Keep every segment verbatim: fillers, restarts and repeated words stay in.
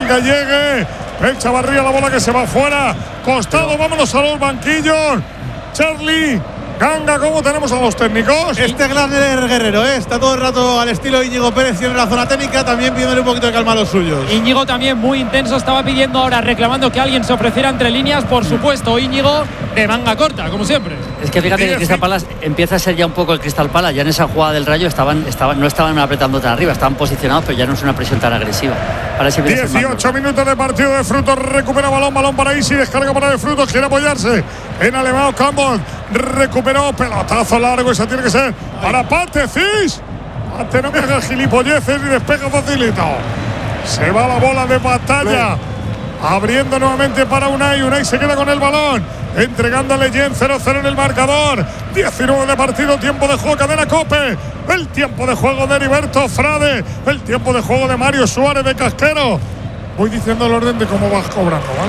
llegue. El Chavarría, la bola que se va fuera. Costado, pero vámonos a los banquillos. Charlie. Ganga, ¿cómo tenemos a los técnicos? Este gran guerrero, ¿eh? Está todo el rato al estilo Íñigo Pérez en la zona técnica, también pidiéndole un poquito de calma a los suyos. Íñigo también muy intenso, estaba pidiendo ahora, reclamando que alguien se ofreciera entre líneas. Por supuesto, Íñigo de manga corta, como siempre. Es que fíjate que el Crystal Palace empieza a ser ya un poco el Crystal Palace. Ya en esa jugada del Rayo estaban, estaban, no estaban apretando tan arriba, estaban posicionados, pero ya no es una presión tan agresiva. dieciocho minutos de partido de Frutos, recupera balón, balón para Isi, descarga para de Frutos, quiere apoyarse en Alemão Campos, recuperó, pelotazo largo, esa tiene que ser para Pate Cis. Pate, no me hagas gilipolleces y despega facilito. Se va la bola de batalla, abriendo nuevamente para Unai, Unai se queda con el balón, entregando a Leyen, cero cero en el marcador, diecinueve de partido, tiempo de juego, cadena COPE, el tiempo de juego de Heriberto Frade, el tiempo de juego de Mario Suárez de Casquero. Voy diciendo el orden de cómo vas cobrando, ¿vale?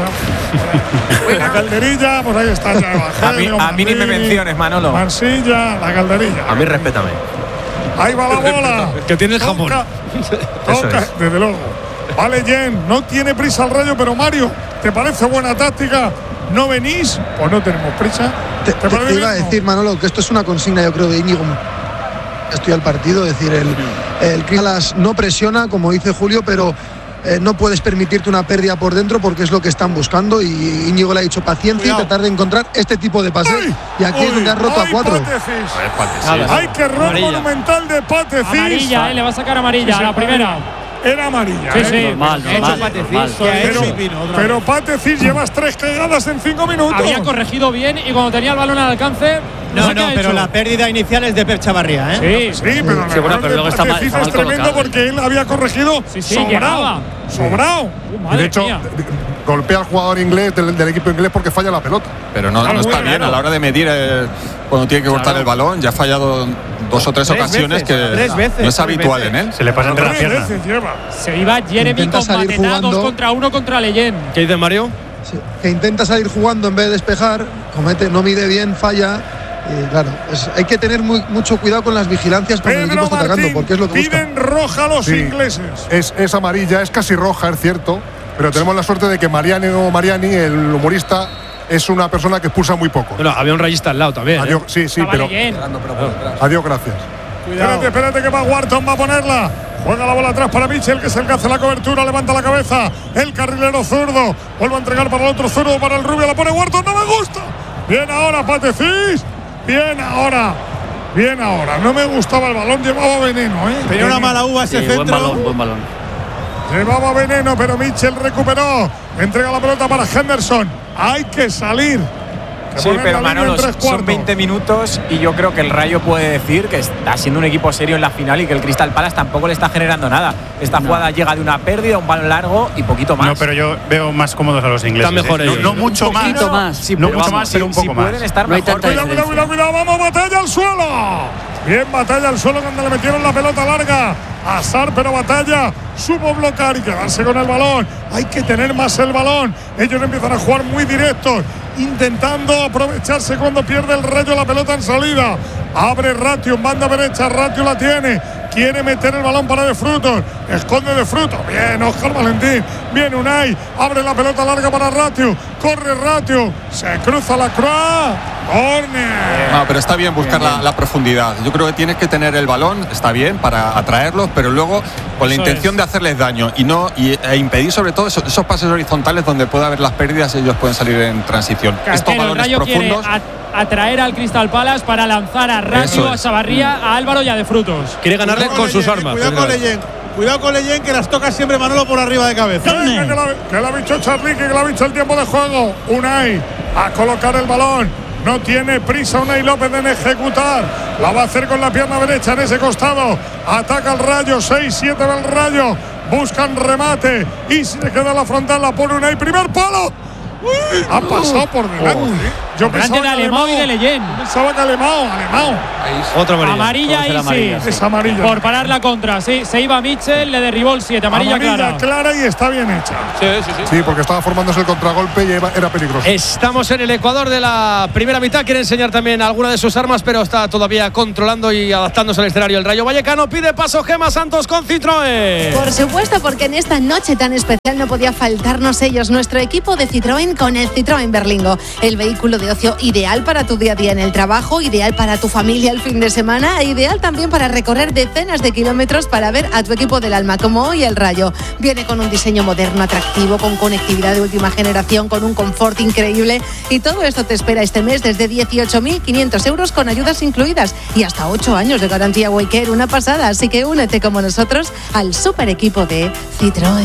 No, ya. La calderilla, pues ahí está ya. Evangelio, a, mí, a mí ni me menciones, Manolo. Mansilla, la calderilla. A mí respétame. Ahí va la bola. Que tiene el jamón. Toca, toca es. Desde luego. Vale, Jen, no tiene prisa el Rayo, pero Mario, ¿te parece buena táctica? ¿No venís? Pues no tenemos prisa. Te, te, te iba a decir, Manolo, que esto es una consigna, yo creo, de Íñigo. Estoy al partido, es decir, el, el Crystal no presiona, como dice Julio, pero eh, no puedes permitirte una pérdida por dentro porque es lo que están buscando. Y Íñigo le ha dicho paciencia y tratar de encontrar este tipo de pases. Ay, y aquí uy, es donde ha roto a cuatro. Hay que error monumental de Pate Cis. Amarilla, eh, le va a sacar amarilla sí, a la primera. Era amarilla. Sí, ¿eh? sí. Normal, normal, normal. Pero, pero Pate Cis, llevas tres cagadas en cinco minutos. Había corregido bien y cuando tenía el balón al alcance. No, no, no pero hecho. La pérdida inicial es de Per Chavarría, ¿eh? Sí, sí, pero, sí, bueno, pero luego está mal, está mal es tremendo colocado. Porque él había corregido sí, sí, sobrado. Sobrado. Uh, de hecho, mía. golpea al jugador inglés del, del equipo inglés porque falla la pelota. Pero no, no está bien claro. A la hora de medir eh, cuando tiene que cortar claro. el balón. Ya ha fallado dos o tres, tres ocasiones veces, que tres veces, no es habitual veces. en él. Se le pasa entre las piernas. Se iba Jeremy con Matetá, dos contra uno contra Leyen. ¿Qué dice Mario? Sí, que intenta salir jugando en vez de despejar, comete, no mide bien, falla. Y claro, es, hay que tener muy, mucho cuidado con las vigilancias cuando Pedro el equipo está Martín, atacando, porque es lo que piden buscan. roja a los sí, ingleses. Es, es amarilla, es casi roja, es cierto, pero tenemos la suerte de que Mariani o Mariani, el humorista, es una persona que expulsa muy poco. Bueno, había un rayista al lado también. Adiós, ¿eh? sí, sí, Estaba pero. oh. Adiós, gracias. Cuidado. Espérate, espérate que va Wharton, va a ponerla. Juega la bola atrás para Mitchell, que es el que hace la cobertura, levanta la cabeza. El carrilero zurdo. Vuelve a entregar para el otro zurdo, para el rubio, la pone Wharton, no me gusta. Bien ahora, Pate Cis. Bien ahora. Bien ahora. No me gustaba el balón, llevaba veneno, ¿eh? Tenía una mala uva ese sí, centro. Buen balón, buen balón. Llevaba veneno, pero Mitchell recuperó. Entrega la pelota para Henderson. Hay que salir. Sí, pero Manolo, son veinte minutos y yo creo que el Rayo puede decir que está siendo un equipo serio en la final y que el Crystal Palace tampoco le está generando nada. Esta no. jugada llega de una pérdida, un balón largo y poquito más. No, pero yo veo más cómodos a los ingleses. Están mejor ¿eh? ellos. No, no mucho más. No, más. Sí, no mucho vamos, más, pero un poco si más. Pueden estar no hay mejor. Cuidado, cuidado, cuidado, cuidado, vamos, batalla al suelo. Bien, batalla al suelo cuando le metieron la pelota larga. Azar, pero batalla. Supo bloquear y quedarse con el balón. Hay que tener más el balón. Ellos empiezan a jugar muy directos, intentando aprovecharse cuando pierde el Rayo la pelota en salida. Abre Ratio en banda derecha, Ratio la tiene. Quiere meter el balón para De Frutos. Esconde De Frutos. Bien, Óscar Valentín. Bien, Unai. Abre la pelota larga para Ratio. Corre Ratio. Se cruza la Croix. Corner. No, pero está bien buscar la, la profundidad. Yo creo que tienes que tener el balón, está bien, para atraerlos, pero luego con la Eso intención es. de hacerles daño y no y, e impedir sobre todo esos, esos pases horizontales donde puede haber las pérdidas, ellos pueden salir en transición. Casquero, Estos balones el Rayo profundos. quiere atraer al Crystal Palace para lanzar a Ratio, a Chavarría, a Álvaro y a De Frutos. Quiere ganarle con, con sus Leyen, armas. Cuidado con Leyen. Cuidado con Leyen, que las toca siempre Manolo por arriba de cabeza. Que, que, la, que la ha dicho Charlie, que la ha dicho el tiempo de juego. Unai a colocar el balón. No tiene prisa Unai López en ejecutar. La va a hacer con la pierna derecha en ese costado. Ataca el Rayo, seis siete del Rayo. Buscan remate. Y si le queda la frontal, la pone Unai. Primer palo. Uy, ha pasado por delante. Oh. Yo pensaba que de Alemão y de Leyen. Pensaba que Alemão, Alemão. Otra amarilla. Amarilla y amarilla, sí. sí. Es amarilla. Por parar la contra, sí. Se iba Mitchell, le derribó el siete. Amarilla, Amarilla clara. clara y está bien hecha. Sí, sí, sí. Sí, porque estaba formándose el contragolpe y era peligroso. Estamos en el Ecuador de la primera mitad. Quiere enseñar también alguna de sus armas, pero está todavía controlando y adaptándose al escenario. El Rayo Vallecano pide paso Gemma Santos con Citroën. Por supuesto, porque en esta noche tan especial no podía faltarnos ellos, nuestro equipo de Citroën con el Citroën Berlingo. El vehículo de ocio ideal para tu día a día en el trabajo, ideal para tu familia el fin de semana, e ideal también para recorrer decenas de kilómetros para ver a tu equipo del alma, como hoy el Rayo. Viene con un diseño moderno, atractivo, con conectividad de última generación, con un confort increíble, y todo esto te espera este mes desde dieciocho mil quinientos euros con ayudas incluidas y hasta ocho años de garantía Waycare, una pasada. Así que únete como nosotros al super equipo de Citroën.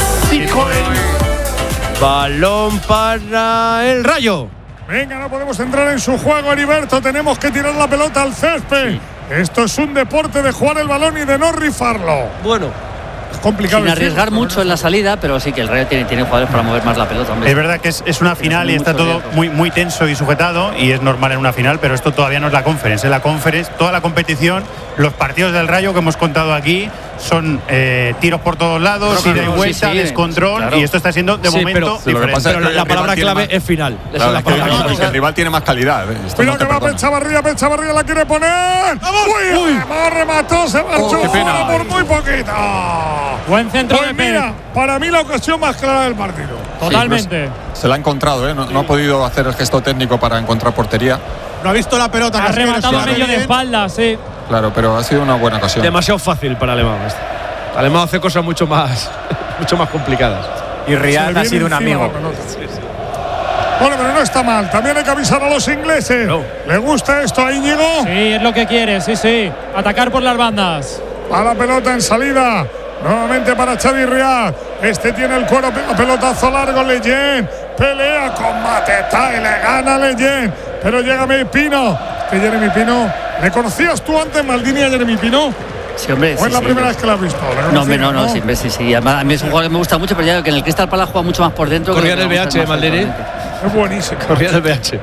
Citroën. Balón para el Rayo. Venga, no podemos entrar en su juego, Heriberto. Tenemos que tirar la pelota al césped. Sí. Esto es un deporte de jugar el balón y de no rifarlo. Bueno, es complicado. Sin arriesgar mucho en la salida, pero sí que el Rayo tiene, tiene jugadores para mover más la pelota. Hombre. Es verdad que es, es una final y está todo muy, muy tenso y sujetado, y es normal en una final, pero esto todavía no es la Conference. En la Conference, toda la competición, los partidos del Rayo que hemos contado aquí son eh, tiros por todos lados, ida y vuelta, sí, sí, descontrol, claro. Y esto está siendo de sí, momento pero, diferente. Pero la, la palabra clave más, es final. Claro, la es que el, rival, es que el rival tiene más calidad. ¿eh? Cuidado no que va Pechavarría, Pechavarría la quiere poner. ¡Uy! Uy. Remató, se marchó oh, fuera por muy poquito. Buen centro pues de mira, para mí la ocasión más clara del partido. Totalmente. Sí, pues, se la ha encontrado, ¿eh? No, no ha podido hacer el gesto técnico para encontrar portería. No ha visto la pelota. Ha rematado a medio de espalda, sí. Claro, pero ha sido una buena ocasión. Demasiado fácil para Alemán. Alemán hace cosas mucho más, mucho más complicadas. Y Riyad ha sido un amigo. Sí, sí. Bueno, pero no está mal. También hay que avisar a los ingleses. No. ¿Le gusta esto a Íñigo? Sí, es lo que quiere, sí, sí. Atacar por las bandas. A la pelota en salida. Nuevamente para Xavi Riyad. Este tiene el cuero, pelotazo largo. Leyen pelea, combate, está y le gana Leyen. Pero llega mi Pino. Que Jeremy Pino. ¿Le conocías tú antes, Maldini, a Jeremy Pino? Sí, hombre. ¿O sí, es la sí, primera sí. vez que la has visto? No, hombre, no, no, sí, sí, sí. Además, a mí es un jugador que me gusta mucho, pero ya que en el Crystal Palace juega mucho más por dentro. Corría en el B H, Maldini. Es buenísimo. Corría en el B H.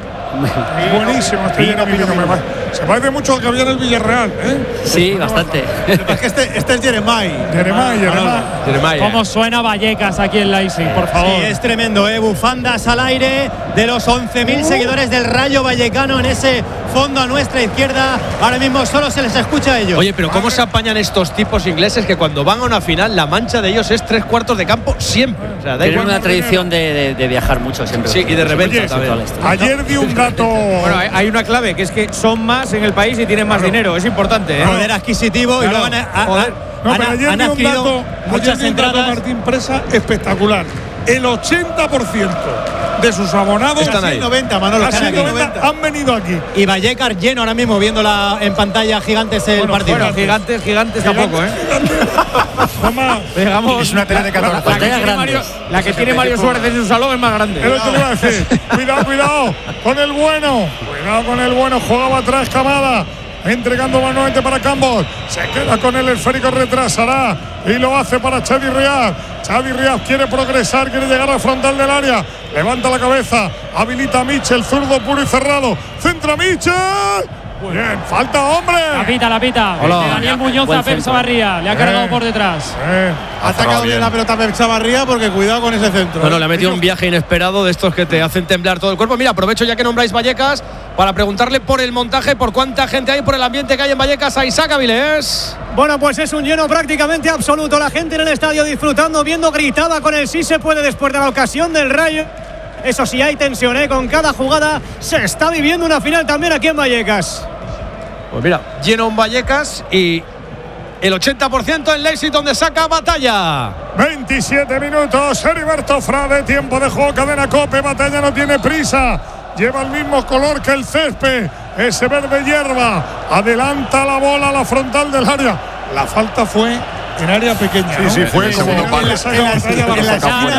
Es buenísimo este Jeremy Pino. Se parece mucho al que había en el Villarreal, ¿eh? Sí, bastante. Es que este, este es Jeremai. Jeremai, Jeremai. Jeremai. ¿Cómo suena Vallecas aquí en Leipzig, por favor? Sí, es tremendo, ¿eh? Bufandas al aire de los once mil uh. seguidores del Rayo Vallecano en ese fondo a nuestra izquierda. Ahora mismo solo se les escucha a ellos. Oye, pero ¿cómo se apañan estos tipos ingleses que cuando van a una final la mancha de ellos es tres cuartos de campo siempre? O sea, tienen una tradición de, de, de viajar mucho siempre. Sí, y de repente también. Ayer di un dato. Bueno, hay una clave, que es que son más en el país y tienen más claro. dinero. Es importante, ¿eh? Poder adquisitivo claro. y luego han, a, a, no, han, ayer han di un adquirido dato, muchas ayer entradas. Un dato Martín Presa espectacular. El ochenta por ciento de sus abonados están ahí. noventa, Manolo, casi están noventa, noventa. Han venido aquí. Y Vallecas lleno ahora mismo viéndola en pantalla. Gigantes el bueno, partido. Bueno, gigantes, gigantes tampoco, ¿eh? Digamos, es una tele de catorce. La, la, la, que tiene Mario, la que tiene Mario Suárez en su salón es más grande. Es lo que le iba a decir. Cuidado, cuidado con el bueno. Cuidado con el bueno. Jugaba atrás Camada. Entregando nuevamente para Campbell. Se queda con él, el esférico retrasará y lo hace para Xavi Riyad. Xavi Riyad quiere progresar, quiere llegar al frontal del área. Levanta la cabeza, habilita a Mitchell, zurdo puro y cerrado. Centra Mitchell. Bien, falta hombre. La pita, la pita. Hola. De Daniel Muñoz a Pep Chavarría. Le ha cargado eh. por detrás. Eh. Ha atacado bien la pelota Pep Chavarría porque cuidado con ese centro. Bueno, le ha metido un viaje inesperado de estos que te hacen temblar todo el cuerpo. Mira, aprovecho ya que nombráis Vallecas para preguntarle por el montaje, por cuánta gente hay, por el ambiente que hay en Vallecas a Isaac Avilés. Bueno, pues es un lleno prácticamente absoluto. La gente en el estadio disfrutando, viendo, gritada con el sí se puede después de la ocasión del Rayo. Eso sí, hay tensión, ¿eh? Con cada jugada se está viviendo una final también aquí en Vallecas. Pues mira, lleno en Vallecas y el ochenta por ciento en Leipzig, donde saca Batalla. veintisiete minutos, Heriberto Frade, tiempo de juego, cadena COPE. Batalla no tiene prisa, lleva el mismo color que el césped, ese verde hierba. Adelanta la bola a la frontal del área. La falta fue en área pequeña. Sí, ¿no? sí, fue como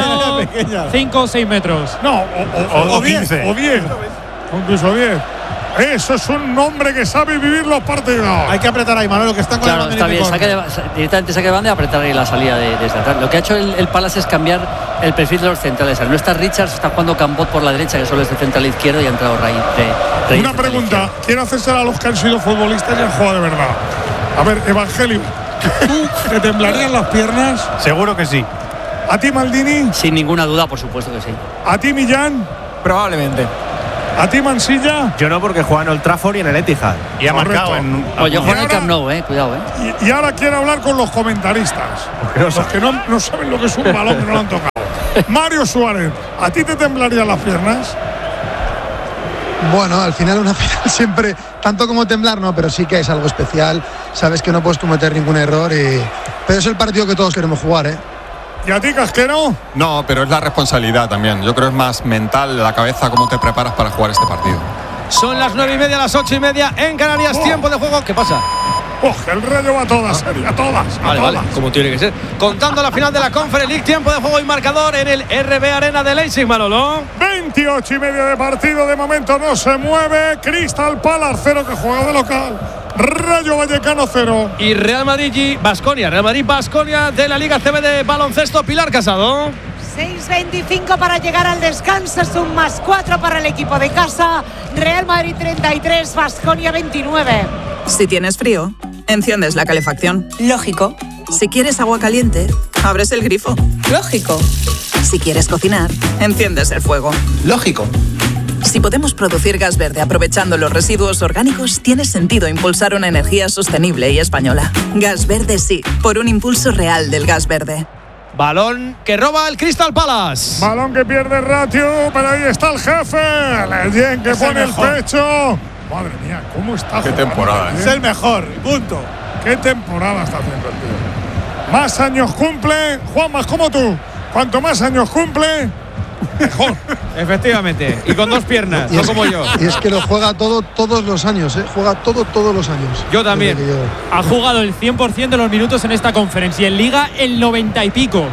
cinco o seis metros. No, o, o, o, o diez, o diez, incluso diez. Eso es un hombre que sabe vivir los partidos. Hay que apretar ahí, Manolo, que están con claro, el está bien, saque de, directamente saque de banda y apretar ahí la salida de, desde atrás. Lo que ha hecho el, el Palace es cambiar el perfil de los centrales. Al no está Richards, está jugando Cambot por la derecha, que solo es de central izquierdo, y ha entrado Rey. Rey Una pregunta, quiero hacerse a los que han sido futbolistas y han jugado de verdad. A ver, Evangelio, ¿tú te temblarían las piernas? Seguro que sí. ¿A ti, Maldini? Sin ninguna duda, por supuesto que sí. ¿A ti, Millán? Probablemente. ¿A ti, Mansilla? Yo no, porque juega en Old Trafford y en el Etihad. Y ha Correcto. marcado en. Pues yo juego en el Camp Nou, eh, cuidado, eh. Y, y ahora quiero hablar con los comentaristas. No los que no, no saben lo que es un balón que no lo han tocado. Mario Suárez, ¿a ti te temblarían las piernas? Bueno, al final una final siempre, tanto como temblar, no, pero sí que es algo especial. Sabes que no puedes cometer ningún error, y, pero es el partido que todos queremos jugar, ¿eh? ¿Y a ti, Casquero? No, pero es la responsabilidad también. Yo creo que es más mental, la cabeza, cómo te preparas para jugar este partido. Son las nueve y media, las ocho y media en Canarias. Oh. Tiempo de juego. ¿Qué pasa? Oh, el Rayo va a todas, serio, a todas. A Vale, todas. vale, como tiene que ser. Contando la final de la Conference League, tiempo de juego y marcador en el R B Arena de Leipzig, Manolo. veintiocho y medio de partido, de momento no se mueve. Crystal Palace cero, que juega de local. Rayo Vallecano cero. Y Real Madrid y Baskonia. Real Madrid Baskonia de la Liga C B de baloncesto. Pilar Casado. seis veinticinco para llegar al descanso, es un más cuatro para el equipo de casa. Real Madrid treinta y tres, Baskonia veintinueve. Si tienes frío, enciendes la calefacción. Lógico. Si quieres agua caliente, abres el grifo. Lógico. Si quieres cocinar, enciendes el fuego. Lógico. Si podemos producir gas verde aprovechando los residuos orgánicos, tiene sentido impulsar una energía sostenible y española. Gas verde sí, por un impulso real del gas verde. Balón que roba el Crystal Palace. Balón que pierde Ratio, pero ahí está el jefe. Leyen que es pone el, el pecho. Madre mía, ¿cómo está Qué jugando? temporada, ¿eh? Es el mejor, punto. ¿Qué temporada está haciendo el tío? Más años cumple, Juan, más como tú. Cuanto más años cumple, mejor. Efectivamente. Y con dos piernas, Y no es, como yo. y es que lo juega todo todos los años, ¿eh? Juega todo todos los años. Yo también. Desde que llegó. Ha jugado el cien por ciento de los minutos en esta conferencia y en Liga el noventa y pico.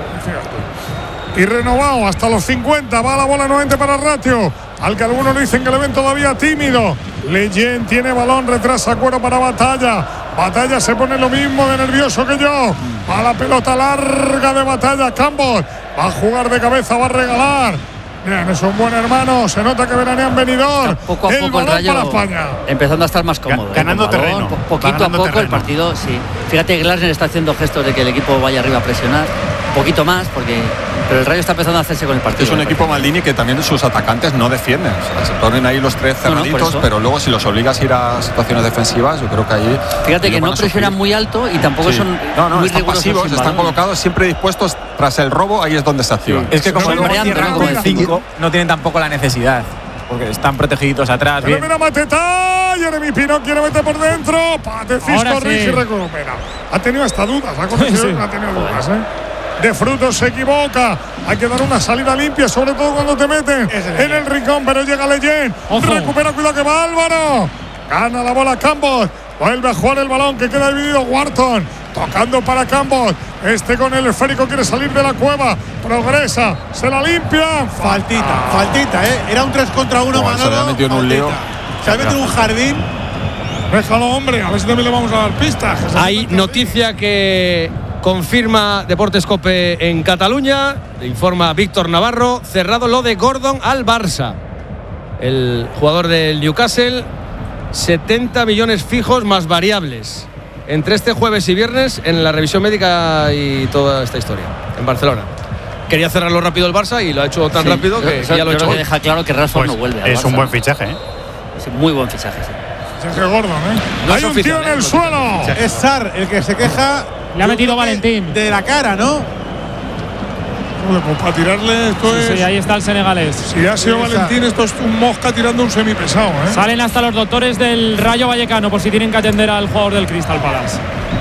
Y renovado hasta los cincuenta. Va la bola nuevamente para Ratio, al que algunos dicen que le ven todavía tímido. Leyen tiene balón, retrasa cuero para Batalla. Batalla se pone lo mismo de nervioso que yo. A la pelota larga de Batalla. Campbell va a jugar de cabeza, va a regalar. Bien, es un buen hermano. Se nota que veranean venidor. Poco a el poco el balón Rayo para España. empezando a estar más cómodo. Ga- ganando ¿eh? Con balón, terreno. po- Poquito Ganando a poco terreno. el partido, sí. Fíjate que Glasner está haciendo gestos de que el equipo vaya arriba a presionar. Un poquito más, porque pero el Rayo está empezando a hacerse con el partido. Es un equipo Maldini que también sus atacantes no defienden. O sea, se ponen ahí los tres No, no, por cerraditos, eso. pero luego si los obligas a ir a situaciones defensivas, yo creo que ahí. Fíjate ellos que van no a presionan sufrir. muy alto y tampoco Sí. son No, no, muy están rigurosos pasivos, sin están balón. colocados siempre dispuestos tras el robo, ahí es donde se activan. Es que como Se no sombreando, cierran ¿no? con el Mira. cinco, no tienen tampoco la necesidad. Porque están protegiditos atrás. Pero Bien. mira Mateta, Jeremy Pino quiere meter por dentro. Pate Ahora Cisco sí. Rix y recupera. Ha tenido hasta dudas, ha conocido Sí. que ha tenido dudas, ¿eh? De Frutos se equivoca. Hay que dar una salida limpia, sobre todo cuando te meten en el rincón, pero llega Leyen. Ojo. Recupera, cuidado que va Álvaro. Gana la bola Campos. Vuelve a jugar el balón que queda dividido Wharton. Tocando para Campos. Este con el esférico quiere salir de la cueva. Progresa. Se la limpia. Faltita, faltita, ¿eh? Era un tres contra uno, Buah, se Manolo. le ha metido en un faltita. lío. Se ha metido en un jardín. Déjalo, hombre. A ver si también le vamos a dar pistas. Que se Hay mete noticia que confirma Deportes Cope en Cataluña. Le informa Víctor Navarro. Cerrado lo de Gordon al Barça. El jugador del Newcastle. setenta millones fijos más variables. Entre este jueves y viernes en la revisión médica y toda esta historia. En Barcelona. Quería cerrarlo rápido el Barça y lo ha hecho tan Sí, rápido que, eso que ya lo ha yo hecho creo hoy. que deja claro que Rashford Pues no vuelve al es un Barça. buen fichaje, ¿eh? Sí, muy buen fichaje, sí. Sergio Gordon, ¿eh? No Hay es un oficial, tío en ¿eh? el No suelo. Es Sar el que se queja. Le ha yo metido creo que Valentín. De la cara, ¿no? Joder, pues para tirarle esto Sí, es. sí, ahí está el senegalés. Si ha sido Esa. Valentín, esto es un mosca tirando un semipesado, ¿eh? Salen hasta los doctores del Rayo Vallecano por si tienen que atender al jugador del Crystal Palace.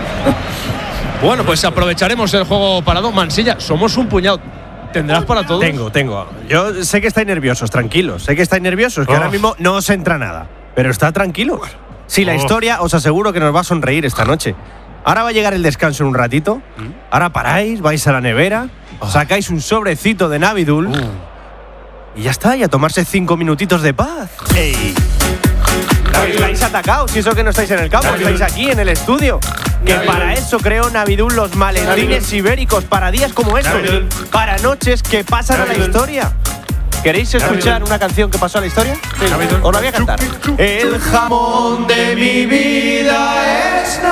Bueno, pues aprovecharemos el juego parado. Mansilla, somos un puñado. ¿Tendrás para todos? Tengo, tengo. Yo sé que estáis nerviosos, tranquilos. Sé que estáis nerviosos, que Oh. ahora mismo no os entra nada. Pero está tranquilo. Si la Oh. historia os aseguro que nos va a sonreír esta noche. Ahora va a llegar el descanso en un ratito. Ahora paráis, vais a la nevera, sacáis un sobrecito de Navidul. Y ya está, y a tomarse cinco minutitos de paz. ¡Ey! Estáis atacados, y eso que no estáis en el campo, estáis aquí en el estudio. Que para eso creó Navidul los maletines ibéricos, para días como estos, para noches que pasan a la historia. ¿Queréis escuchar una canción que pasó a la historia? Sí. Os la voy a cantar. El jamón de mi vida es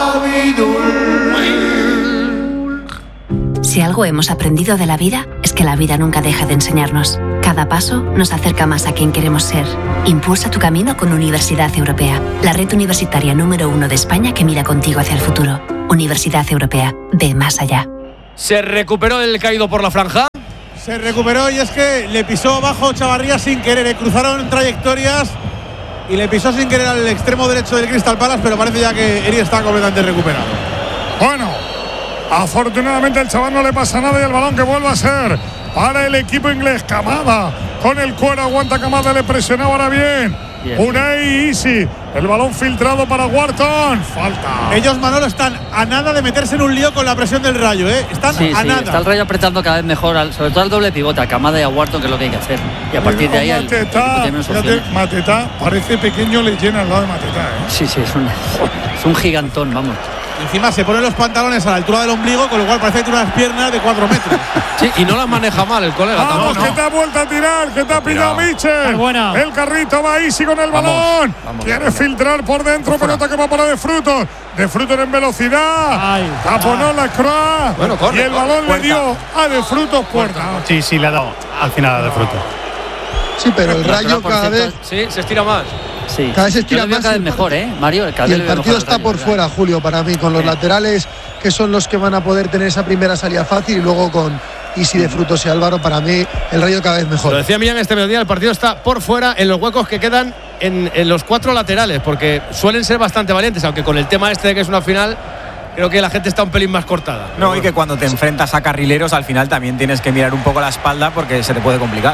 Navidul. Si algo hemos aprendido de la vida, es que la vida nunca deja de enseñarnos. Cada paso nos acerca más a quien queremos ser. Impulsa tu camino con Universidad Europea, la red universitaria número uno de España que mira contigo hacia el futuro. Universidad Europea, ve más allá. Se recuperó el caído por la franja. Se recuperó y es que le pisó abajo Chavarría sin querer. ¿eh? Cruzaron trayectorias y le pisó sin querer al extremo derecho del Crystal Palace, pero parece ya que Eri está completamente recuperado. Bueno, afortunadamente el chaval no le pasa nada y el balón que vuelve a ser para el equipo inglés. Kamada con el cuero, aguanta Kamada, le presionaba ahora bien. Bien. Unai Easy, el balón filtrado para Wharton. Falta. Ellos, Manolo, están a nada de meterse en un lío con la presión del Rayo, ¿eh? Están sí, a sí, nada. Está el Rayo apretando cada vez mejor, al, sobre todo al doble pivote, a Kamada y a Wharton, que es lo que hay que hacer. Y a partir de ahí el, Mateta, el fíjate, Mateta parece pequeño, le llena al lado de Mateta, ¿eh? Sí, sí, es un, es un gigantón, vamos. Encima se ponen los pantalones a la altura del ombligo, con lo cual parece que tiene unas piernas de cuatro metros. Sí, y no las maneja mal el colega. Vamos, tampoco, que no. te ha vuelto a tirar, que te ha pillado Michel. Buena. El carrito va Easy con el balón. Vamos, vamos, Quiere vamos. filtrar por dentro, por pelota que va para De Frutos. De Frutos en velocidad. Taponó la Croix. Bueno, corre, y el balón corre, le dio a De Frutos puerta. Sí, sí, le ha dado al final a De Frutos. Sí, pero el Rayo cada vez. Sí, se estira más. Sí. Cada vez se estira más. Cada vez mejor, ¿eh, Mario? El y el partido está por fuera, Julio, para mí, con los sí. laterales, que son los que van a poder tener esa primera salida fácil, y luego con Easy, De Frutos y Álvaro, para mí, el Rayo cada vez mejor. Lo decía Millán este mediodía, el partido está por fuera en los huecos que quedan en, en los cuatro laterales, porque suelen ser bastante valientes, aunque con el tema este de que es una final, creo que la gente está un pelín más cortada. No, y que cuando te enfrentas a carrileros, al final también tienes que mirar un poco la espalda porque se te puede complicar.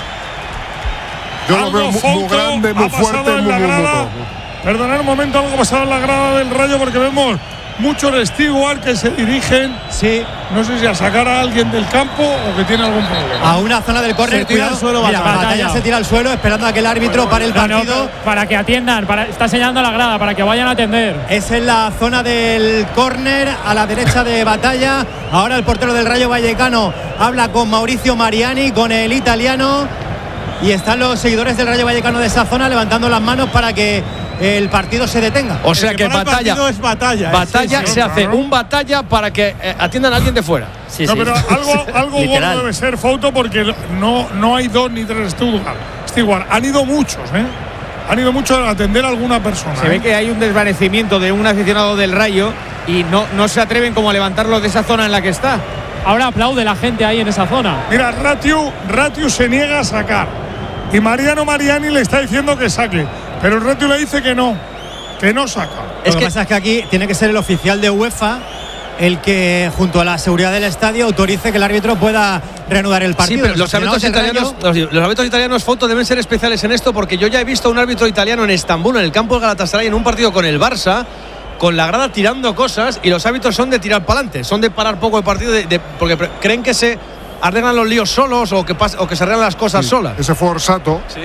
Yo lo veo muy, muy grande, muy fuerte, muy, muy, muy, muy. Perdonad un momento, algo pasado en la grada del Rayo, porque vemos muchos Stewart que se dirigen, sí, no sé si a sacar a alguien del campo o que tiene algún problema. A una zona del córner, cuidado. Al suelo, Mira, Batalla. Batalla se tira al suelo esperando a que el árbitro pare el partido. No, no, para que atiendan, para, está señalando la grada, para que vayan a atender. Es en la zona del córner, a la derecha de Batalla. Ahora el portero del Rayo Vallecano habla con Mauricio Mariani, con el italiano. Y están los seguidores del Rayo Vallecano de esa zona levantando las manos para que el partido se detenga. O sea el que, que batalla es batalla. Batalla sí, sí, se claro. hace un batalla para que eh, atiendan a alguien de fuera. Sí, no, sí. pero algo, algo bueno debe ser Fouto, porque no, no hay dos ni tres Stewart. Stewart. Han ido muchos, ¿eh? Han ido muchos a atender a alguna persona. Se ¿eh? ve que hay un desvanecimiento de un aficionado del Rayo y no, no se atreven como a levantarlo de esa zona en la que está. Ahora aplaude la gente ahí en esa zona. Mira, Ratiu, Ratiu se niega a sacar. Y Mariano Mariani le está diciendo que saque, pero el Ratiu le dice que no, que no saca. Lo que, que pasa es que aquí tiene que ser el oficial de UEFA el que, junto a la seguridad del estadio, autorice que el árbitro pueda reanudar el partido. Sí, pero los, los árbitros italianos, los, los árbitros italianos, Foto, deben ser especiales en esto, porque yo ya he visto a un árbitro italiano en Estambul, en el campo del Galatasaray, en un partido con el Barça, con la grada tirando cosas, y los árbitros son de tirar para adelante, son de parar poco el partido, de, de, porque creen que se arreglan los líos solos o que, pasa, o que se arreglan las cosas sí, solas. Ese fue Orsato. Sí.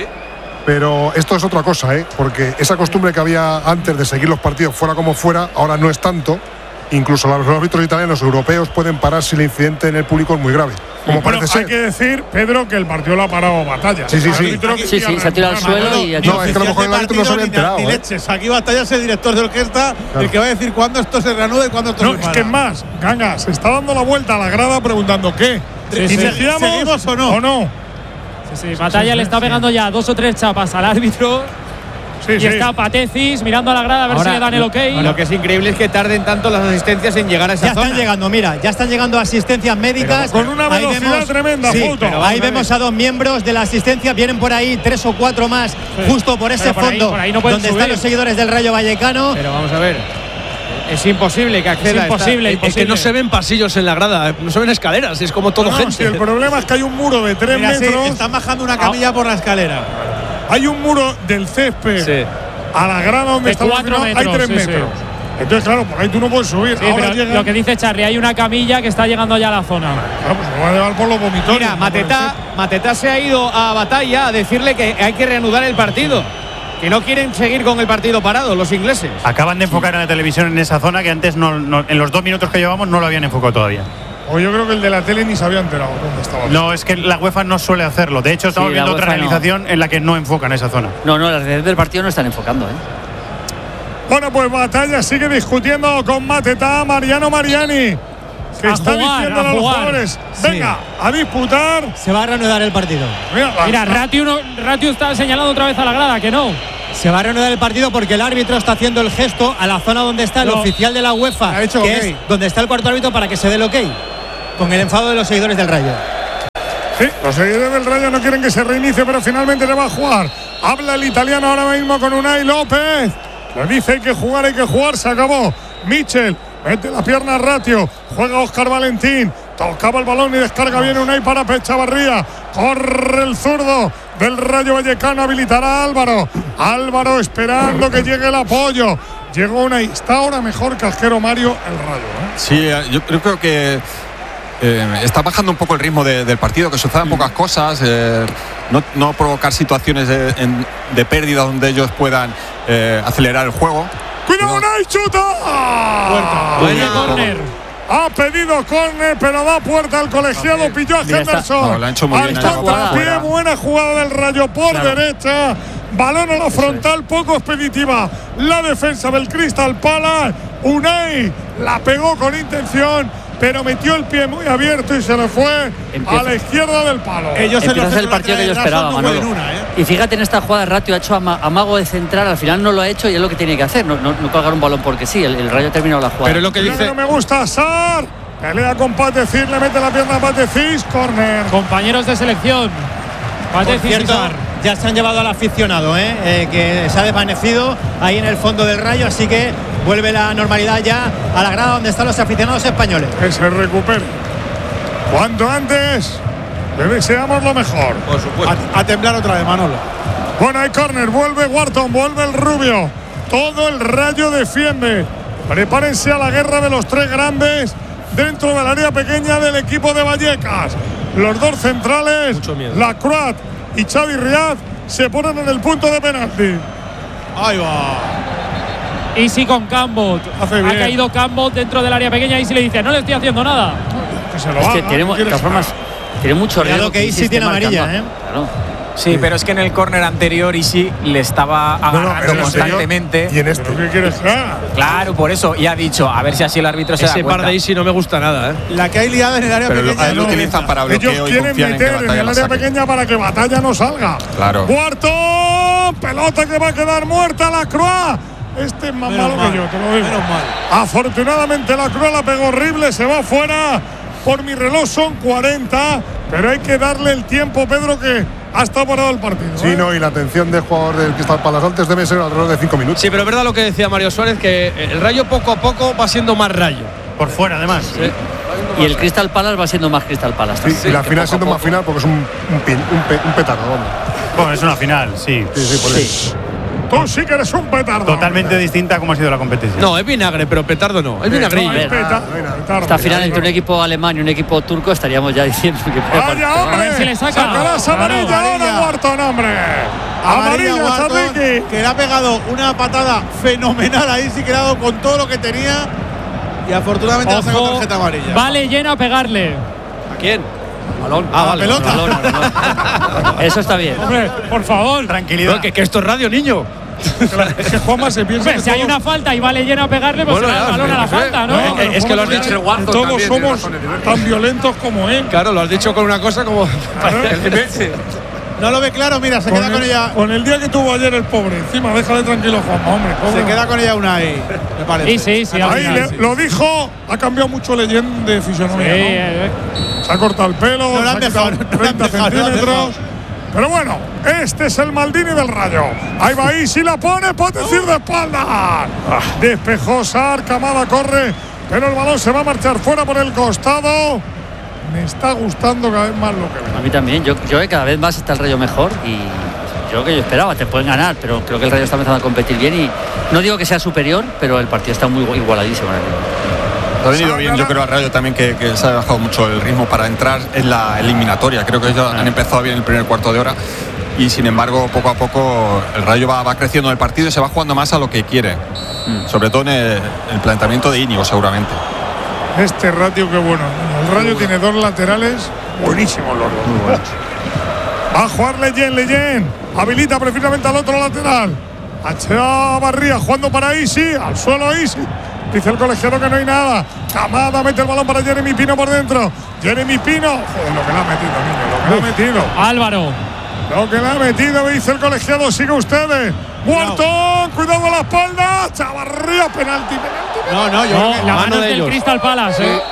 Pero esto es otra cosa, ¿eh? Porque esa costumbre que había antes de seguir los partidos fuera como fuera, ahora no es tanto. Incluso los árbitros italianos europeos pueden parar si el incidente en el público es muy grave. Como bueno, parece hay ser. que decir, Pedro, que el partido lo ha parado Batalla. Sí, sí, sí. Aquí, sí, sí, se ha tirado al suelo y... No, no es que a lo mejor el árbitro no se había enterado. Ni, ni ¿eh? leches. Aquí Batalla es el director de orquesta, claro, el que va a decir cuándo esto se reanuda y cuándo esto no, se para. Es que es más, Ganga, se está dando la vuelta a la grada preguntando ¿qué? Sí, sí, ¿Seguimos, ¿Seguimos o no? ¿O no? Sí, sí, Batalla sí, le está sí. pegando ya dos o tres chapas al árbitro. Sí, y sí. está Patecis mirando a la grada a ver Ahora, si le dan el ok. Lo, lo que es increíble es que tarden tanto las asistencias en llegar a esa ya zona. Ya están llegando, mira, ya están llegando asistencias médicas. Pero, con una velocidad ahí vemos, tremenda, sí, Foto. Ahí vemos a dos miembros de la asistencia, vienen por ahí tres o cuatro más, sí. justo por ese por fondo, ahí, por ahí no donde subir. están los seguidores del Rayo Vallecano. Pero vamos a ver. Es imposible que acceda. Es imposible, a esta, es que no se ven pasillos en la grada, no se ven escaleras, es como todo no, gente. Si el problema es que hay un muro de tres Mira, metros. Sí, están bajando una camilla ah. por la escalera. Hay un muro del césped sí. a la grada donde está cuatro el metros, hay tres sí, metros. Sí. Entonces, claro, por ahí tú no puedes subir. Sí, Ahora pero llega... lo que dice Charly, hay una camilla que está llegando ya a la zona. Claro, pues se va a llevar por los vomitorios. Mira, Matetá, Matetá se ha ido a Batalla a decirle que hay que reanudar el partido. que no quieren seguir con el partido parado los ingleses. Acaban de enfocar en la televisión en esa zona que antes no, no, en los dos minutos que llevamos no lo habían enfocado todavía. O yo creo que el de la tele ni se había enterado dónde estaba. No, es que la UEFA no suele hacerlo. De hecho, estamos Sí, viendo otra UEFA realización no. en la que no enfocan esa zona. No, no, las redes del partido no están enfocando, ¿eh? Bueno, pues Batalla sigue discutiendo con Matetá, Mariano Mariani, que A está jugar, diciendo a a los jugar. jugadores, venga, a disputar. Se va a reanudar el partido. Mira, Mira, Ratiu, no, Ratiu está señalando otra vez a la grada, que no. Se va a reanudar el partido porque el árbitro está haciendo el gesto a la zona donde está el No. oficial de la UEFA, Ha hecho que ok. es donde está el cuarto árbitro para que se dé el ok. Con el enfado de los seguidores del Rayo. Sí, los seguidores del Rayo no quieren que se reinicie, pero finalmente se va a jugar. Habla el italiano ahora mismo con Unai López. Le dice hay que jugar, hay que jugar, se acabó. Michel, mete la pierna a Ratio, juega Óscar Valentín, tocaba el balón y descarga bien Unai para Echavarría. Corre el zurdo del Rayo Vallecano, habilitará a Álvaro. Álvaro esperando que llegue el apoyo. Llegó Unai, está ahora mejor casquero Mario el Rayo, ¿eh? Sí, yo, yo creo que eh, está bajando un poco el ritmo de, del partido, que sucedan pocas cosas, eh, no, no provocar situaciones de, en, de pérdida donde ellos puedan eh, acelerar el juego. ¡Cuidado, Unai, chuta! Puerta. Buena córner. Ha pedido córner, pero da puerta al colegiado. Pilló a Mira, está- Henderson. No, lo ha hecho muy al bien. contrapié, Jugada. buena jugada del Rayo por Claro. derecha. Balón a la frontal, poco expeditiva. La defensa del Crystal Palace. Unai la pegó con intención, pero metió el pie muy abierto y se le fue Empieza. a la izquierda del palo. Ellos en Empieza a los ser el partido que yo esperaba, no Manolo. mueven una, ¿eh? Y fíjate, en esta jugada Ratio ha hecho ama- amago de central, al final no lo ha hecho y es lo que tiene que hacer, no, no, no colgar un balón porque sí, el, el Rayo ha terminado la jugada. Pero lo que Mira dice. no me gusta Sar. Pelea con Patecir, le mete la pierna a Patecir, córner. Compañeros de selección. Por Patecis y cierto, Sar. ya se han llevado al aficionado, ¿eh? Eh, que se ha desvanecido ahí en el fondo del Rayo, así que vuelve la normalidad ya a la grada donde están los aficionados españoles. Que se recupere. Cuanto antes, le deseamos lo mejor. Por supuesto. A, a temblar otra vez, Manolo. Bueno, hay córner, vuelve Wharton, vuelve el Rubio. Todo el Rayo defiende. Prepárense a la guerra de los tres grandes dentro del área pequeña del equipo de Vallecas. Los dos centrales, Lacroix y Xavi Riad, se ponen en el punto de penalti. Ahí va. Easy con Cambot. Hace Ha bien. caído Cambot dentro del área pequeña y se le dice, no le estoy haciendo nada. Que se lo Es que haga, tiene, ¿no de quieres? todas formas, tiene mucho Cuidado riesgo. que Isi tiene amarilla, ¿eh? Claro. Sí, pero es que en el córner anterior Isi le estaba no, agarrando en el constantemente. Y en este. ¿Pero qué quieres que haga? Claro, por eso. Y ha dicho, a ver si así el árbitro se da Ese cuenta. par de Easy no me gusta nada, ¿eh? La que hay liada en el área Pero lo, pequeña. a él lo no. utilizan para Ellos bloqueo y quieren confían en que meter en Batalla el la área saque. pequeña para que Batalla no salga. Claro. Cuarto, pelota que va a quedar muerta la Croix. Este es más Menos malo mal, que yo, te lo digo. menos mal. Afortunadamente la Croix la pegó horrible, se va fuera. Por mi reloj son cuarenta, pero hay que darle el tiempo, Pedro, que ha estado parado el partido. Sí, ¿eh? no, y la atención del jugador del Crystal Palace antes debe ser alrededor de cinco minutos. Sí, pero es verdad lo que decía Mario Suárez, que el Rayo poco a poco va siendo más Rayo. Por fuera, además. Sí. Y el Crystal Palace va siendo más Crystal Palace. Sí, también. y la Que final poco a siendo más poco- final porque es un, un, pin- un, pe- un petardo, vamos. Bueno, es una final, sí. Sí, sí, por Sí. eso. Tú sí que eres un petardo. Totalmente distinta a cómo ha sido la competición. No, es vinagre, pero petardo no. Es vinagrillo. No, es peta- Ah, bueno. petardo. Esta final entre un equipo alemán y un equipo turco estaríamos ya diciendo que puede ¡Vaya, A hombre! ver si le saca. Sacarás amarilla Claro, ahora, amarilla. Wharton, hombre. Amarilla Amarilla, Wharton, Sarriqui. que le ha pegado una patada fenomenal ahí, sí que le ha dado con todo lo que tenía. Y afortunadamente le ha sacado Ojo, tarjeta amarilla. vale lleno a pegarle. ¿A quién? Balón. A la pelota. Balón, balón. Eso está bien. Hombre, por favor. Tranquilidad. No, que, que esto es radio, niño. Es que Juanma se piensa Hombre, que si hay todos- una falta y vale lleno a pegarle, pues Bueno, se da el ya, balón a la sí, falta, ¿no? no, es que lo has dicho. Todos somos tan violentos como él. Claro, lo has dicho con una cosa como. No lo ve claro, mira, se Con queda el, con ella. con el día que tuvo ayer el pobre encima, déjale tranquilo, Juanma, hombre. pobre. Se queda con ella una ahí, me parece. Sí, sí, sí, al Ahí final, le- sí. lo dijo, ha cambiado mucho leyenda de fisonomía. Sí, ¿no? eh, Se ha cortado el pelo, No le se han ha dejado, quitado no le han treinta dejado, no le han centímetros. dejado. Pero bueno, este es el Maldini del Rayo. Ahí va ahí, si la pone, Potecir de espalda. Despejó Sar, Camada corre, pero el balón se va a marchar fuera por el costado. Me está gustando cada vez más lo que veo. A mí también. Yo, yo creo que cada vez más está el Rayo mejor y yo lo que yo esperaba, te pueden ganar, pero creo que el Rayo está empezando a competir bien y no digo que sea superior, pero el partido está muy igualadísimo. Ha venido bien, yo creo, al Rayo también, que, que se ha bajado mucho el ritmo para entrar en la eliminatoria. Creo que ellos han empezado bien el primer cuarto de hora y sin embargo poco a poco el Rayo va, va creciendo en el partido y se va jugando más a lo que quiere, mm. sobre todo en el, el planteamiento de Íñigo seguramente. Este ratio qué bueno. El Rayo tiene dos laterales buenísimos los dos. Muy buenos. Va a jugar Leyen, Leyen habilita precisamente al otro lateral. A Chavarría jugando para Isi, al suelo Isi. Dice el colegiado que no hay nada. Camada mete el balón para Jeremy Pino por dentro. Jeremy Pino. Joder, lo que le ha metido, niño. Lo que le ha metido. Álvaro. Lo que le ha metido, me dice el colegiado. Sigue ustedes. Muerto. Cuidado a la espalda. Chavarría, penalti, penalti. No, no, yo no, la mano, mano es del Crystal Palace. ¿eh?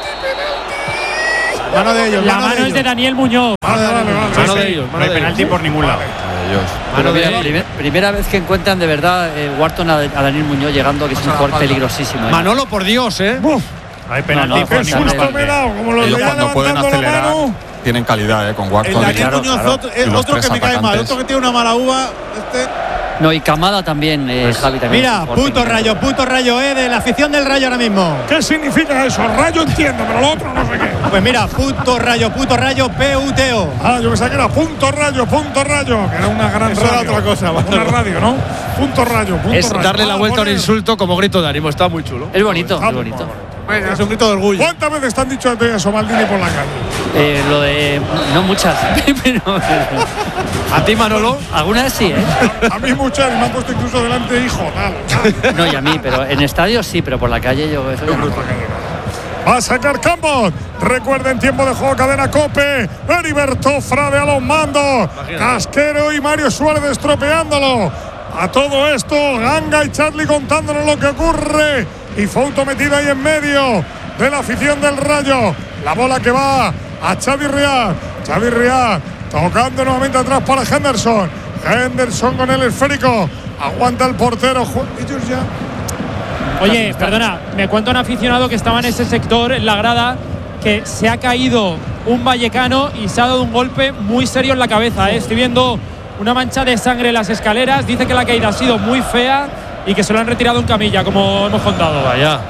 Mano de ellos. La mano, mano de es ellos. de Daniel Muñoz. Vale, vale, vale. Mano de ellos. No hay penalti por ningún lado. Pero mira, primer, primera vez que encuentran de verdad eh, Wharton a, a Daniel Muñoz llegando, que es un jugador peligrosísimo. ¿eh? Manolo, por Dios, ¿eh? Uf. Hay penalti. No, no, Qué susto me he dado. Como lo Ellos veía cuando pueden levantando la acelerar mano. tienen calidad, ¿eh? Con Wharton. El Daniel claro, Muñoz claro. otro, es Y los otro que tres me cae mal, atacantes. otro que tiene una mala uva. Este. No, y Camada también, eh, Javi también. Mira, puto Rayo, puto Rayo, eh, de la afición del Rayo ahora mismo. ¿Qué significa eso? Rayo entiendo, pero lo otro no sé qué. Pues mira, puto Rayo, puto Rayo, P U T O. Ah, yo pensaba que era punto rayo, punto rayo, que era una gran Eso radio. era otra cosa, Una bueno. radio, ¿no? Punto rayo, punto Es rayo. darle la Ah, vuelta a un poner- insulto como grito de ánimo. Está muy chulo. Es bonito, Ah, es bonito. Venga. Es un grito de orgullo. ¿Cuántas veces te han dicho de eso, Maldini, por la calle? Eh, lo de. No muchas. pero, ¿A ti, Manolo? alguna vez sí, ¿eh? A mí muchas, me han puesto incluso delante, hijo, tal. No, y a mí, pero en estadios sí, pero por la calle yo eso ya no. Va a sacar Campos. Recuerden, tiempo de juego, cadena Cope. Heriberto Frade a los mandos. Casquero y Mario Suárez estropeándolo. A todo esto, Ganga y Charlie contándonos lo que ocurre. Y Fouto metido ahí en medio de la afición del Rayo. La bola que va a Xavi Riad. Xavi Riad tocando nuevamente atrás para Henderson. Henderson con el esférico. Aguanta el portero. Ellos ya. Oye, perdona, me cuenta un aficionado que estaba en ese sector, en la grada, que se ha caído un vallecano y se ha dado un golpe muy serio en la cabeza. ¿eh? Estoy viendo una mancha de sangre en las escaleras. Dice que la caída ha sido muy fea y que se lo han retirado en camilla, como hemos contado. Vaya.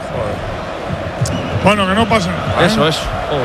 Bueno, que no pase nada. ¿eh? Eso es.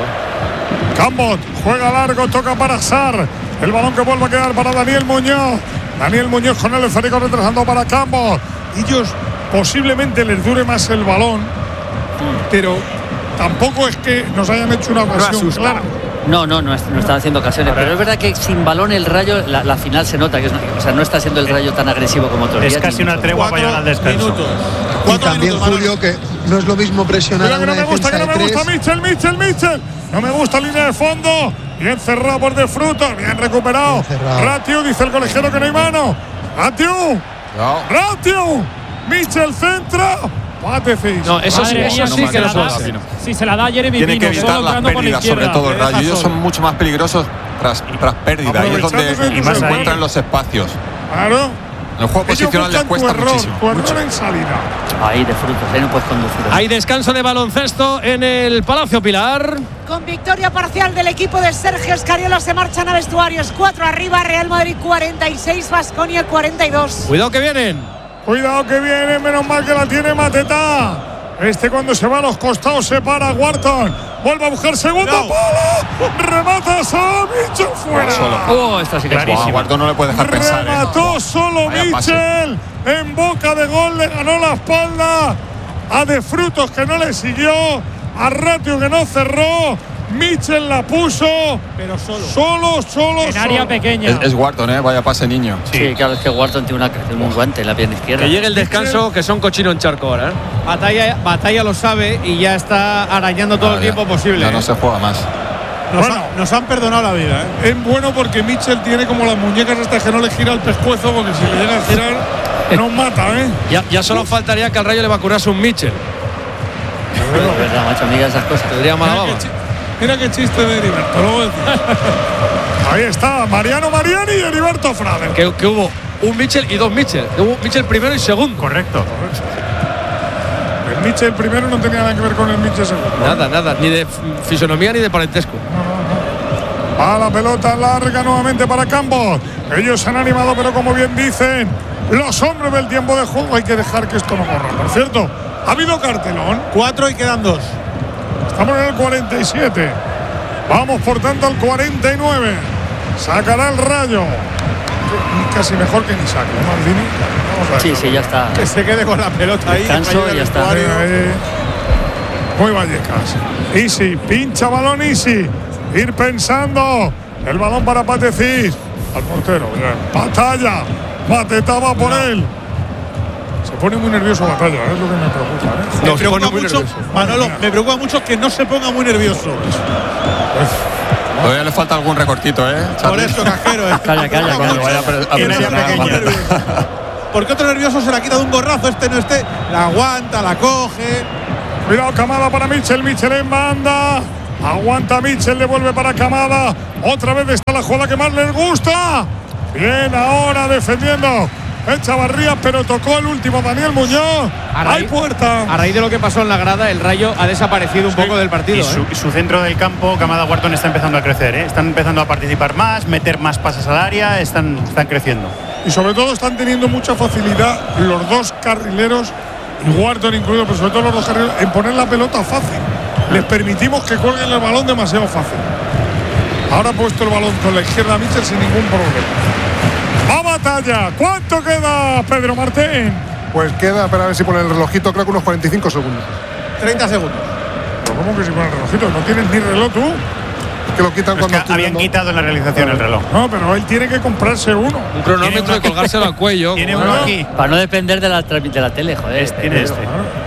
Cambot juega largo, toca para Sar. El balón que vuelve a quedar para Daniel Muñoz. Daniel Muñoz con el esférico retrasando para Cambot. Ellos posiblemente les dure más el balón, pero tampoco es que nos hayan hecho una ocasión clara. No, no, no, es- no están haciendo ocasiones. Pero es verdad que sin balón el Rayo, la, la final se nota que es, o sea, no está siendo el Rayo tan agresivo como otros Es días, casi ni una mucho tregua para llegar al descanso. Y también, Julio, que no es lo mismo presionar Mira a que no una me gusta, defensa que no de me gusta tres. Mitchell, Mitchell, Mitchell. No me gusta línea de fondo. Bien cerrado por de frutos, bien recuperado. Bien cerrado. Ratio, dice el colegiado que no hay mano. Ratio, Ratio. Mitchell centra. Patecis. No, eso sí, Madre eso mía, sí si que se no la se da, hace. si se la da a Jeremy Tienen que Pino, evitar solo las entrando por la pérdidas, sobre izquierda. todo el Le Rayo. deja Ellos solo. son mucho más peligrosos tras, tras pérdida. Ahí es donde Aprovechándose de se tus encuentran errores. los espacios. Claro. El juego Ellos posicional les buscan cuesta tu error, muchísimo. tu error en salida. Ahí de frutos, ahí no puedes conducir. Hay descanso de baloncesto en el Palacio Pilar. Con victoria parcial del equipo de Sergio Escariola se marchan a vestuarios. Cuatro arriba, Real Madrid cuarenta y seis, Baskonia cuarenta y dos. Cuidado que vienen. Cuidado que viene, menos mal que la tiene Mateta. Este cuando se va a los costados se para Wharton. Vuelve a buscar segundo palo. Remata solo Mitchell fuera. Solo. Oh, esta sí que es Wow, a Wharton no le puede dejar pensar. ¿eh? Remató solo Vaya pase. Mitchell. En boca de gol le ganó la espalda a De Frutos, que no le siguió. A Ratio, que no cerró. Mitchell la puso. Pero solo. Solo, solo, En área solo. pequeña. Es, es Wharton, ¿eh? Vaya pase, niño. Sí, claro, es que Wharton tiene una, un guante en la pierna izquierda. Que llegue el descanso, que son cochino en charco ahora. ¿eh? Batalla, Batalla lo sabe y ya está arañando todo Ah, el ya. tiempo posible. Ya no se juega más. Nos, Bueno. ha- nos han perdonado la vida, ¿eh? Es bueno porque Mitchell tiene como las muñecas hasta que no le gira el pescuezo, porque si le llega a girar nos mata, ¿eh? Ya, ya solo faltaría que al Rayo le vacunase un Mitchell. Es verdad, macho, amiga, esas cosas. Tendría mala Mira baba. qué, chi- mira qué chiste de Heriberto, luego decís. Ahí está, Mariano Mariani y Heriberto Frade. Que, que hubo un Mitchell y dos Mitchell. Hubo Mitchell primero y segundo. Correcto. El Mitchell primero no tenía nada que ver con el Mitchell segundo. Nada, nada. Ni de f- fisonomía ni de parentesco. Va la pelota larga nuevamente para Campos. Ellos se han animado, pero como bien dicen los hombres del tiempo de juego, hay que dejar que esto no corra. Por cierto, ha habido cartelón. Cuatro y quedan dos. Estamos en el cuarenta y siete. Vamos por tanto al cuarenta y nueve. Sacará el Rayo. casi mejor que ni saque, ¿no, Maldini? Vamos a ver. Sí, sí, ya está. Que se quede con la pelota ahí. Descanso y ya está. Muy Vallecas. Easy, pincha balón Easy. Ir pensando. El balón para Patecís. Al portero. Bien. Batalla. Bateta va por él. Se pone muy nervioso Batalla, es lo que me preocupa. ¿eh? Me preocupa mucho, Manolo, me preocupa mucho que no se ponga muy nervioso. Pues, todavía le falta algún recortito, ¿eh? Por eso, cajero. ¿eh? Calla, calla, calla. Vaya a Porque otro nervioso se la quita de un gorrazo, este no este, la aguanta, la coge. Cuidado, Kamada para Mitchell, Mitchell en banda. Aguanta Mitchell, devuelve para Kamada. Otra vez está la jugada que más les gusta. Bien, ahora defendiendo Echavarría, pero tocó el último Daniel Muñoz. Raíz, ¡Hay puerta! A raíz de lo que pasó en la grada, el Rayo ha desaparecido un sí. poco del partido. Y su, ¿eh? y su centro del campo, Kamada Wharton, está empezando a crecer. ¿eh? Están empezando a participar más, meter más pases al área, están, están creciendo. Y sobre todo están teniendo mucha facilidad los dos carrileros, y Wharton incluido, pero sobre todo los dos carrileros, en poner la pelota fácil. Les permitimos que cuelguen el balón demasiado fácil. Ahora ha puesto el balón con la izquierda a Mitchell sin ningún problema. ¡A batalla! ¿Cuánto queda, Pedro Martín? Pues queda, para ver si pone el relojito, creo que unos cuarenta y cinco segundos. treinta segundos. ¿Pero cómo que si pone el relojito? ¿No tienes ni reloj tú? Que lo quitan pues cuando que habían quitado en la realización el reloj. No, pero él tiene que comprarse uno. Un cronómetro y colgárselo al cuello. Tiene uno aquí. Para no depender de la, de la tele, joder. Este, tiene este.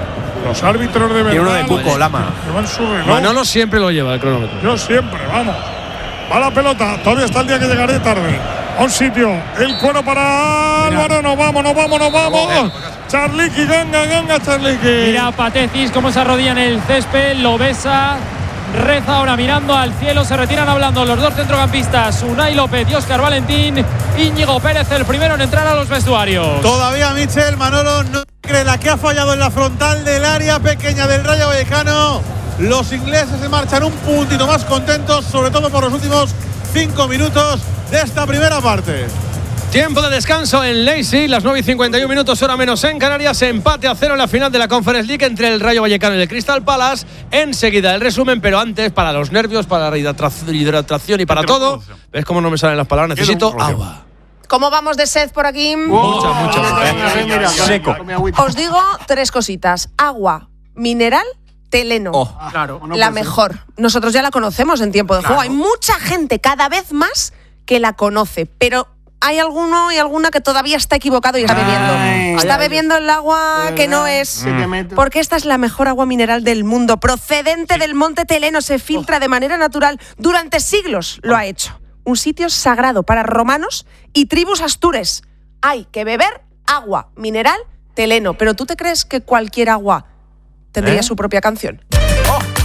Los árbitros de verdad. Y uno de Cuco, Lama. Llevan su reloj. Manolo siempre lo lleva el cronómetro. Yo siempre, vamos. Va la pelota. Todavía está el día que llegaré tarde. A un sitio. El cuero para Álvaro. Nos vamos, nos vamos, nos vamos. Charliqui, ganga, ganga, Charliqui. Mira Patecis cómo se arrodilla en el césped. Lo besa. Reza ahora mirando al cielo. Se retiran hablando los dos centrocampistas. Unai López y Óscar Valentín. Íñigo Pérez, el primero en entrar a los vestuarios. Todavía Mitchell, Manolo no cree la que ha fallado en la frontal del área pequeña del Rayo Vallecano. Los ingleses se marchan un puntito más contentos, sobre todo por los últimos cinco minutos de esta primera parte. Tiempo de descanso en Leipzig, las nueve y cincuenta y un minutos, hora menos en Canarias. Empate a cero en la final de la Conference League entre el Rayo Vallecano y el Crystal Palace. Enseguida el resumen, pero antes, para los nervios, para la hidratación y para todo. ¿Ves cómo no me salen las palabras? Necesito agua. ¿Cómo vamos de sed por aquí? Mucha, mucha. Seco. Os digo tres cositas. Agua, mineral, Teleno. Oh, claro. La mejor. Nosotros ya la conocemos en tiempo de claro. juego. Hay mucha gente, cada vez más, que la conoce, pero hay alguno y alguna que todavía está equivocado y está bebiendo. Ay, está ay, bebiendo ay, el agua que no es. Mm. Porque esta es la mejor agua mineral del mundo, procedente sí. del monte Teleno, se filtra oh. de manera natural. Durante siglos lo ha hecho. Un sitio sagrado para romanos y tribus astures. Hay que beber agua mineral Teleno. Pero ¿tú te crees que cualquier agua tendría ¿Eh? su propia canción?